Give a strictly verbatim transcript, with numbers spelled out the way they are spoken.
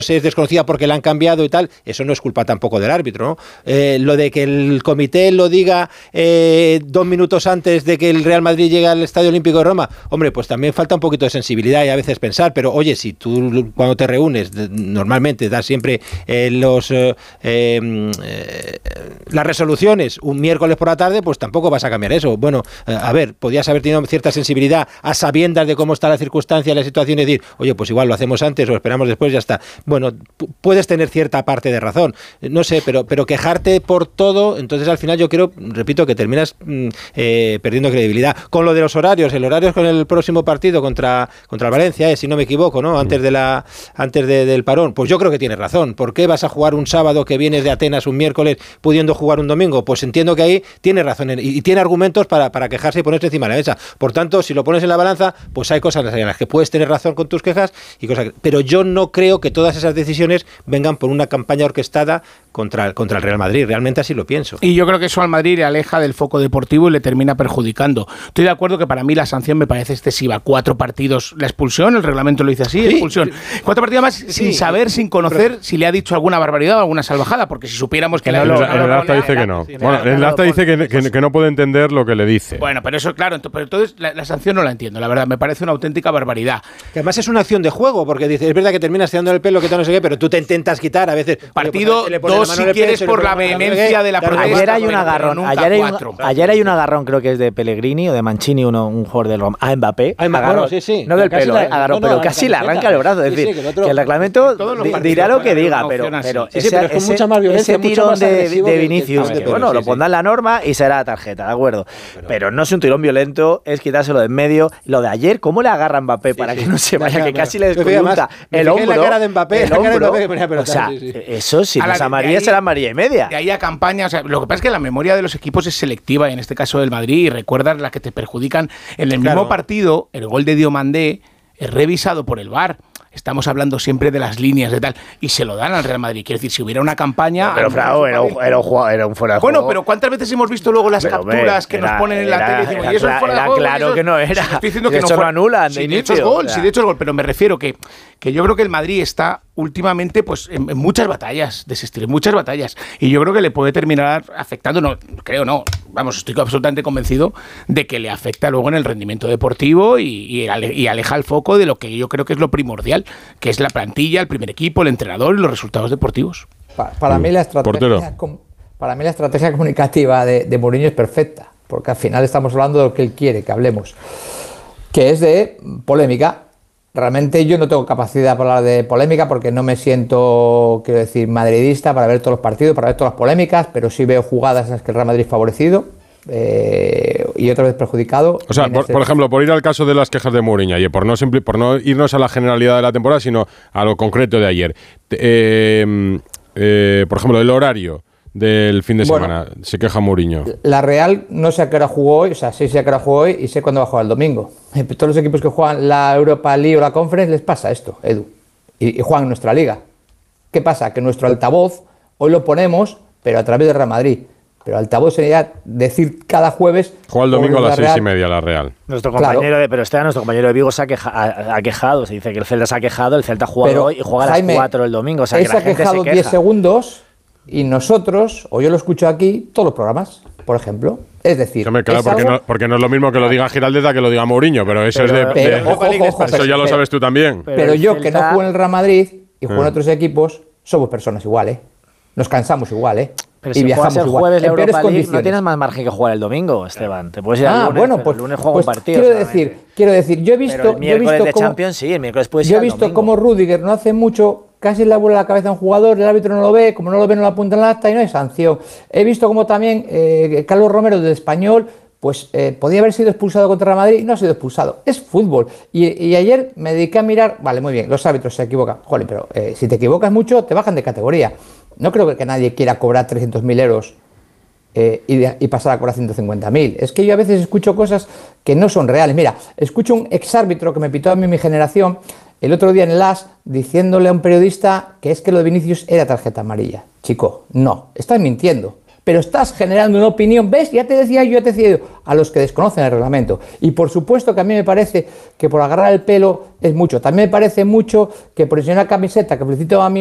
es desconocida porque la han cambiado y tal, eso no es culpa tampoco del árbitro, ¿no? Eh, lo de que el comité lo diga eh, dos minutos antes de que el Real Madrid llegue al Estadio Olímpico de Roma, hombre, pues también falta un poquito de sensibilidad y a veces pensar, pero oye, si tú cuando te reúnes, normalmente das siempre eh, los eh, eh, las resoluciones un miércoles por la tarde, pues tampoco vas a cambiar eso. Bueno, eh, a ver, podías haber tenido cierta sensibilidad a sabiendas de cómo está la circunstancia, la situación y decir, oye, pues igual lo hacemos antes o esperamos después, ya está. Bueno, puedes tener cierta parte de razón, no sé, pero, pero quejarte por todo, entonces al final yo creo, repito, que terminas eh, perdiendo credibilidad. Con lo de los horarios, el horario es con el próximo partido contra, contra el Valencia, eh, si no me equivoco, ¿no? Antes de la antes de, del parón, pues yo creo que tienes razón. ¿Por qué vas a jugar un sábado que vienes de Atenas un miércoles pudiendo jugar un domingo? Pues entiendo que ahí tiene razón y, y tiene argumentos para, para quejarse y ponerse encima de la mesa. Por tanto, si lo pones en la balanza, pues hay cosas en las que puedes tener razón con tus quejas y cosas que, pero yo no creo que todas esas decisiones vengan por una campaña orquestada contra, contra el Real Madrid. Realmente así lo pienso. Y yo creo que eso al Madrid le aleja del foco deportivo y le termina perjudicando. Estoy de acuerdo que para mí la sanción me parece excesiva. Cuatro partidos, la expulsión, el reglamento lo dice así, sí, expulsión. Cuatro partidos más sí, sin saber, sin conocer pero, si le ha dicho alguna barbaridad o alguna salvajada, porque si supiéramos que... En el, el acta dice que no. Bueno, el acta dice que, que, que no puede entender lo que le dice. Bueno, pero eso, claro, pero entonces la, la sanción no la entiendo, la verdad, me parece una auténtica barbaridad. Que además es una acción de juego, porque dices, es verdad que terminas tirando el pelo, que no sé qué, pero tú te intentas quitar a veces. Partido dos, si quieres, por la vehemencia de la protesta. Ayer hay un agarrón, ayer hay un, ayer hay un agarrón, creo que es de Pellegrini o de Mancini, uno, un jugador del Roma, a Mbappé. A Mbappé, bueno, sí, sí. No del pelo, la, agarrón, no, no, pero casi le arranca el brazo. Es decir, sí, sí, que, el otro, que el reglamento di, dirá lo que diga, pero, pero, sí, sí, pero es con mucha más violencia, ese tirón de, de Vinicius, que, que, que bueno, sí, lo pondrá en la norma y será tarjeta, ¿de acuerdo? Pero, pero no es un tirón violento, es quitárselo de en medio. Lo de ayer, ¿cómo le agarra a Mbappé para que no se vaya, que casi le descoyunta el hombro? La cara de Mbappé, el hombro. O sea, eso sí, esa amarilla será amarilla y media. De ahí a campaña, o sea, lo que pasa es que la memoria de los equipos es selectiva, en este caso del Madrid, y recuerdas las que te perjudican. En el mismo claro. partido, el gol de Diomandé es revisado por el V A R. Estamos hablando siempre de las líneas de tal, y se lo dan al Real Madrid. Quiero decir, si hubiera una campaña... Pero, Frao, era, un, era, un, era un fuera de juego. Bueno, pero ¿cuántas veces hemos visto luego las pero, capturas que era, nos ponen en la era, tele? Y decimos, era, ¿y eso es fuera era de juego? Claro eso, que no era. Estoy diciendo de que hecho no lo anulan. Si de hecho es gol, si de hecho es gol. Pero me refiero que, que yo creo que el Madrid está últimamente pues en, en muchas batallas de ese estilo, en muchas batallas. Y yo creo que le puede terminar afectando, no, creo no, vamos, estoy absolutamente convencido de que le afecta luego en el rendimiento deportivo y, y, ale, y aleja el foco de lo que yo creo que es lo primordial, que es la plantilla, el primer equipo, el entrenador y los resultados deportivos. Para, para, mí, la estrategia, para mí la estrategia comunicativa de, de Mourinho es perfecta, porque al final estamos hablando de lo que él quiere que hablemos, que es de polémica. Realmente yo no tengo capacidad para hablar de polémica porque no me siento, quiero decir, madridista para ver todos los partidos, para ver todas las polémicas, pero sí veo jugadas en las que el Real Madrid es favorecido eh, y otra vez perjudicado. O sea, por, por ejemplo, por ir al caso de las quejas de Mourinho, y por no, simpli- por no irnos a la generalidad de la temporada, sino a lo concreto de ayer. Eh, eh, por ejemplo, el horario del fin de bueno, semana, se queja Mourinho. La Real no sé a qué hora jugó hoy, o sea, sí sé a qué hora jugó hoy y sé cuándo va a jugar el domingo. Todos los equipos que juegan la Europa League o la Conference les pasa esto, Edu, y, y juegan nuestra liga. ¿Qué pasa? Que nuestro altavoz hoy lo ponemos, pero a través de Real Madrid. Pero altavoz sería decir cada jueves... Juega el domingo a las seis y media la Real. Nuestro compañero claro. de, pero este nuestro compañero de Vigo se ha, queja, ha, ha quejado, se dice que el Celta se ha quejado, el Celta ha jugado pero, hoy y juega a Jaime, las cuatro el domingo. O sea, él que la se ha gente quejado se queja. diez segundos... Y nosotros, o yo lo escucho aquí, todos los programas, por ejemplo. Es decir, me claro, es porque, algo... no, porque no es lo mismo que lo diga Giraldez que lo diga Mourinho, pero eso pero, es de. Pero, de ojo, ojo, ojo, eso ya lo sabes tú también. Pero, pero yo, Celta... que no juego en el Real Madrid y juego en otros equipos, somos personas igual, ¿eh? Nos cansamos igual, ¿eh? Pero y si viajamos juegas el igual. jueves la Europa League, no tienes más margen que jugar el domingo, Esteban. Te puedes ir ah, al lunes, bueno, pues, el lunes juega pues un partido. Quiero decir, quiero decir, yo he visto, pero el miércoles yo he visto de cómo, Champions, sí, el miércoles puedes ir yo he al visto domingo. cómo Rüdiger no hace mucho casi le vuela la cabeza a un jugador, el árbitro no lo ve, como no lo ve no lo apunta en la acta y no hay sanción. He visto como también eh, Carlos Romero del Español pues eh, podía haber sido expulsado contra Real Madrid y no ha sido expulsado. Es fútbol. Y, y ayer me dediqué a mirar, vale, muy bien, los árbitros se equivocan. Joder, pero eh, si te equivocas mucho, te bajan de categoría. No creo que nadie quiera cobrar trescientos mil euros eh, y, de, y pasar a cobrar ciento cincuenta mil. Es que yo a veces escucho cosas que no son reales. Mira, escucho un exárbitro que me pitó a mí mi generación el otro día en el A S diciéndole a un periodista que es que lo de Vinicius era tarjeta amarilla. Chico, no, estás mintiendo. pero estás generando una opinión, ¿ves? Ya te decía yo, ya te decía yo, a los que desconocen el reglamento. Y por supuesto que a mí me parece que por agarrar el pelo es mucho. También me parece mucho que por enseñar una camiseta que felicito a mi